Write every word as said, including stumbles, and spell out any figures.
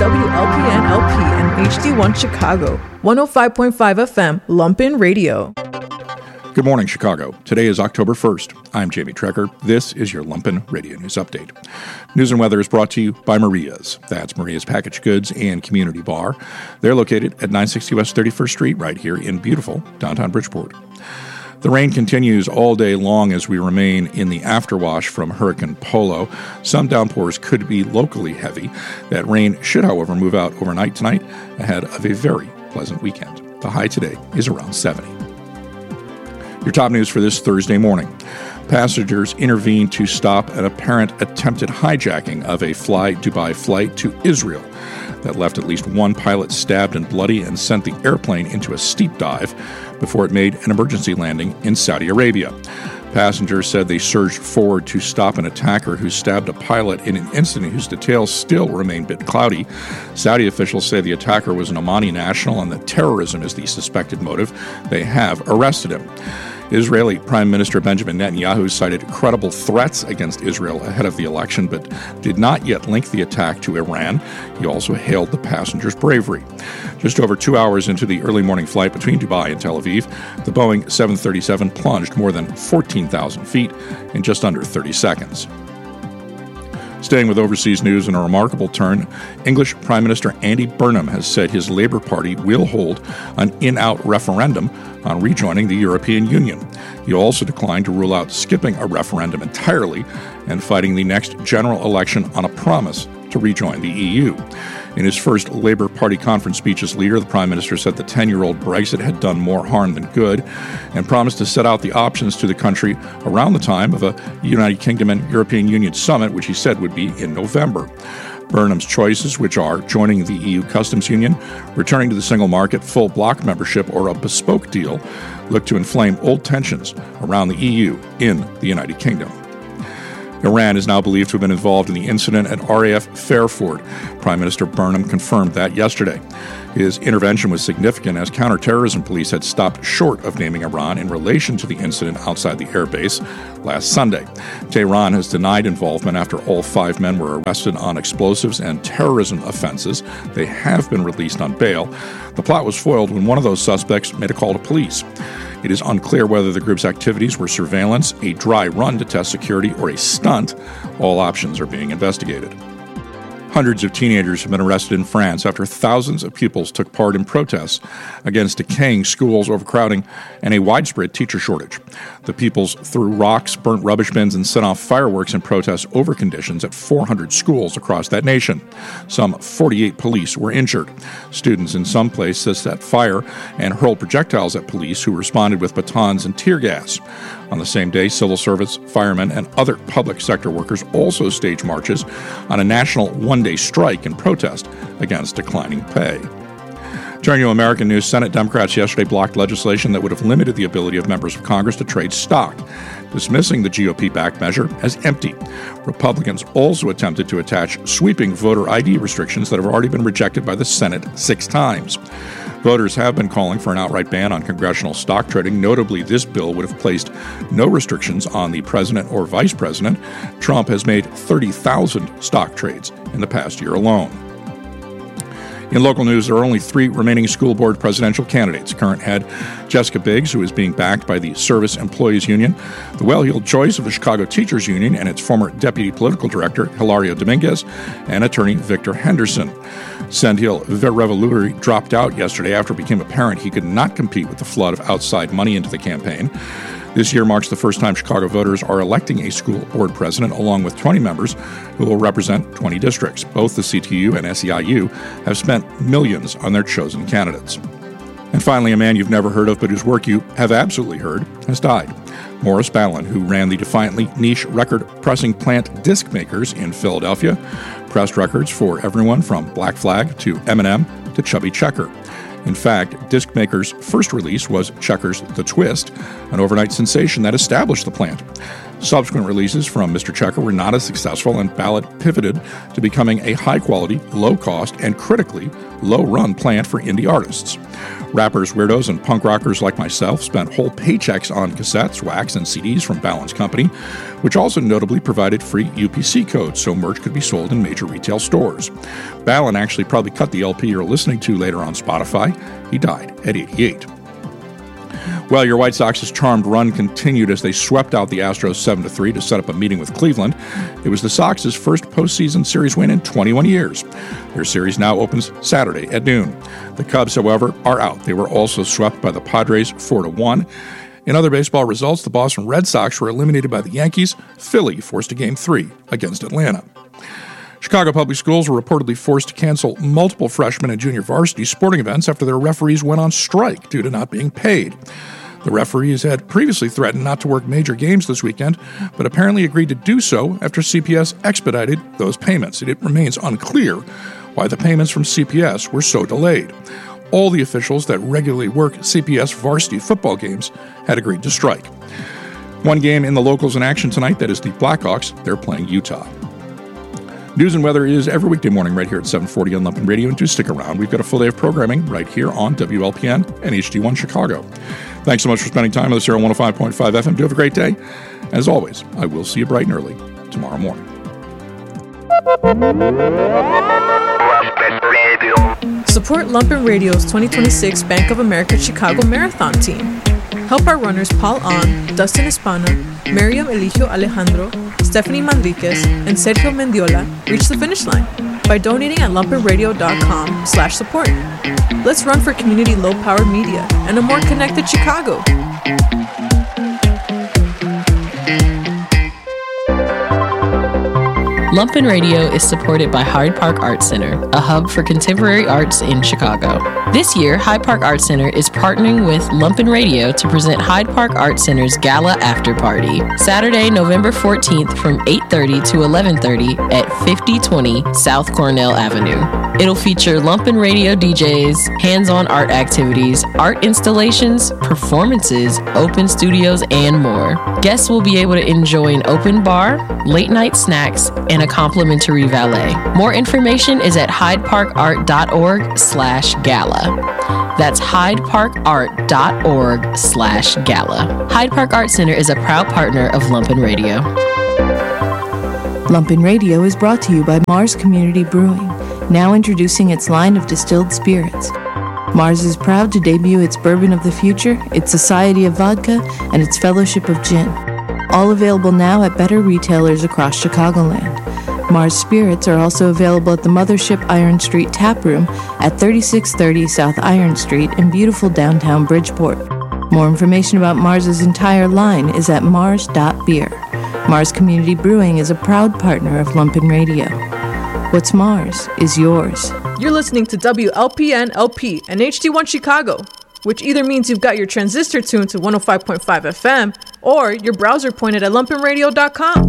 W L P N L P and H D one Chicago, one oh five point five F M, Lumpen Radio. Good morning, Chicago. Today is October first. I'm Jamie Trecker. This is your Lumpen Radio News Update. News and weather is brought to you by Maria's. That's Maria's Packaged Goods and Community Bar. They're located at nine sixty West thirty-first Street, right here in beautiful downtown Bridgeport. The rain continues all day long as we remain in the afterwash from Hurricane Polo. Some downpours could be locally heavy. That rain should, however, move out overnight tonight ahead of a very pleasant weekend. The high today is around seventy. Your top news for this Thursday morning. Passengers intervened to stop an apparent attempted hijacking of a Fly Dubai flight to Israel that left at least one pilot stabbed and bloody and sent the airplane into a steep dive before it made an emergency landing in Saudi Arabia. Passengers said they surged forward to stop an attacker who stabbed a pilot in an incident whose details still remain a bit cloudy. Saudi officials say the attacker was an Omani national and that terrorism is the suspected motive. They have arrested him. Israeli Prime Minister Benjamin Netanyahu cited credible threats against Israel ahead of the election, but did not yet link the attack to Iran. He also hailed the passengers' bravery. Just over two hours into the early morning flight between Dubai and Tel Aviv, the Boeing seven thirty-seven plunged more than fourteen thousand feet in just under thirty seconds. Staying with overseas news in a remarkable turn, English Prime Minister Andy Burnham has said his Labour Party will hold an in-out referendum on rejoining the European Union. He also declined to rule out skipping a referendum entirely and fighting the next general election on a promise to rejoin the E U. In his first Labour Party conference speech as leader, the Prime Minister said the ten-year-old Brexit had done more harm than good and promised to set out the options to the country around the time of a United Kingdom and European Union summit, which he said would be in November. Burnham's choices, which are joining the E U customs union, returning to the single market, full bloc membership, or a bespoke deal, look to inflame old tensions around the E U in the United Kingdom. Iran is now believed to have been involved in the incident at R A F Fairford. Prime Minister Burnham confirmed that yesterday. His intervention was significant as counterterrorism police had stopped short of naming Iran in relation to the incident outside the airbase last Sunday. Tehran has denied involvement after all five men were arrested on explosives and terrorism offenses. They have been released on bail. The plot was foiled when one of those suspects made a call to police. It is unclear whether the group's activities were surveillance, a dry run to test security, or a stunt. All options are being investigated. Hundreds of teenagers have been arrested in France after thousands of pupils took part in protests against decaying schools, overcrowding, and a widespread teacher shortage. The pupils threw rocks, burnt rubbish bins, and set off fireworks in protest over conditions at four hundred schools across that nation. Some forty-eight police were injured. Students in some places set fire and hurled projectiles at police who responded with batons and tear gas. On the same day, civil service, firemen, and other public sector workers also staged marches on a national one-day strike in protest against declining pay. Turning to American news, Senate Democrats yesterday blocked legislation that would have limited the ability of members of Congress to trade stock, dismissing the G O P-backed measure as empty. Republicans also attempted to attach sweeping voter I D restrictions that have already been rejected by the Senate six times. Voters have been calling for an outright ban on congressional stock trading. Notably, this bill would have placed no restrictions on the president or vice president. Trump has made thirty thousand stock trades in the past year alone. In local news, there are only three remaining school board presidential candidates. Current head Jessica Biggs, who is being backed by the Service Employees Union, the well-heeled choice of the Chicago Teachers Union and its former deputy political director, Hilario Dominguez, and attorney Victor Henderson. Sandhill Revoluri dropped out yesterday after it became apparent he could not compete with the flood of outside money into the campaign. This year marks the first time Chicago voters are electing a school board president, along with twenty members who will represent twenty districts. Both the C T U and S E I U have spent millions on their chosen candidates. And finally, a man you've never heard of but whose work you have absolutely heard has died. Morris Ballin, who ran the defiantly niche record-pressing plant Disc Makers in Philadelphia, pressed records for everyone from Black Flag to Eminem to Chubby Checker. In fact, Disc Maker's first release was Checkers The Twist, an overnight sensation that established the plant. Subsequent releases from Mister Checker were not as successful, and Ballot pivoted to becoming a high-quality, low-cost, and critically low-run plant for indie artists. Rappers, weirdos, and punk rockers like myself spent whole paychecks on cassettes, wax, and C Ds from Balance Company, which also notably provided free U P C codes so merch could be sold in major retail stores. Balin actually probably cut the L P you're listening to later on Spotify. He died at eighty-eight. Well, your White Sox's charmed run continued as they swept out the Astros seven to three to set up a meeting with Cleveland. It was the Sox's first postseason series win in twenty-one years. Their series now opens Saturday at noon. The Cubs, however, are out. They were also swept by the Padres four to one. In other baseball results, the Boston Red Sox were eliminated by the Yankees. Philly forced a game three against Atlanta. Chicago Public Schools were reportedly forced to cancel multiple freshman and junior varsity sporting events after their referees went on strike due to not being paid. The referees had previously threatened not to work major games this weekend, but apparently agreed to do so after C P S expedited those payments. It remains unclear why the payments from C P S were so delayed. All the officials that regularly work C P S varsity football games had agreed to strike. One game in the locals in action tonight, that is the Blackhawks. They're playing Utah. News and weather is every weekday morning right here at seven forty on Lumpen Radio, and do stick around. We've got a full day of programming right here on W L P N and H D one Chicago. Thanks so much for spending time with us here on one oh five point five F M. Do have a great day. As always, I will see you bright and early tomorrow morning. Support Lumpen Radio's twenty twenty-six Bank of America Chicago Marathon team. Help our runners Paul On, Dustin Espana, Miriam Eligio Alejandro, Stephanie Manriquez, and Sergio Mendiola reach the finish line by donating at lumpenradio.com slash support. Let's run for community low-powered media and a more connected Chicago. Lumpen Radio is supported by Hyde Park Art Center, a hub for contemporary arts in Chicago. This year, Hyde Park Art Center is partnering with Lumpen Radio to present Hyde Park Art Center's Gala After Party, Saturday, November fourteenth from eight thirty to eleven thirty at fifty twenty South Cornell Avenue. It'll feature Lumpen Radio D Js, hands-on art activities, art installations, performances, open studios, and more. Guests will be able to enjoy an open bar, late-night snacks, and a complimentary valet. More information is at hydeparkart.org slash gala. That's hydeparkart.org slash gala. Hyde Park Art Center is a proud partner of Lumpen Radio. Lumpen Radio is brought to you by Mars Community Brewing, now introducing its line of distilled spirits. Mars is proud to debut its Bourbon of the Future, its Society of Vodka, and its Fellowship of Gin. All available now at better retailers across Chicagoland. Mars Spirits are also available at the Mothership Iron Street Tap Room at thirty-six thirty South Iron Street in beautiful downtown Bridgeport. More information about Mars's entire line is at mars dot beer. Mars Community Brewing is a proud partner of Lumpen Radio. What's Mars is yours. You're listening to W L P N L P and H D one Chicago, which either means you've got your transistor tuned to one oh five point five F M or your browser pointed at lumpen radio dot com.